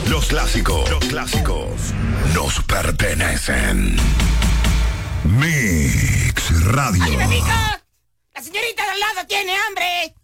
Los clásicos nos pertenecen. Mix Radio. ¡Ay, Mamico! ¡La señorita de al lado tiene hambre!